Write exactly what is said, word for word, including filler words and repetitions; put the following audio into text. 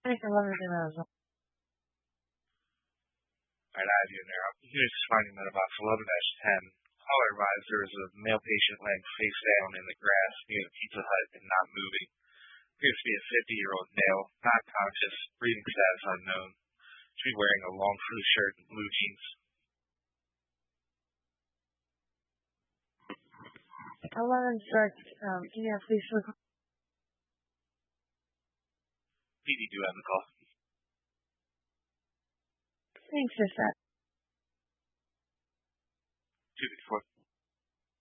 Thanks for letting me know. Alright, I have you in there. Units finding that about eleven dash ten. Caller advised there is a male patient laying face down in the grass near the Pizza Hut and not moving. Appears to be a fifty-year-old male, not conscious, breathing status unknown. Should be wearing a long sleeve shirt and blue jeans. eleven start, um, can you have please look? P D do have the call. Thanks, sister. two fifty-four.